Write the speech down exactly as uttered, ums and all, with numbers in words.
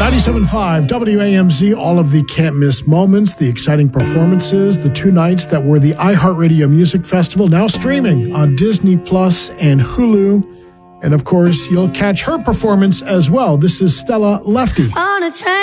ninety-seven point five W A M Z, all of the can't miss moments, the exciting performances, the two nights that were the iHeartRadio Music Festival, now streaming on Disney Plus and Hulu. And of course, you'll catch her performance as well. This is Stella Lefty. On a train.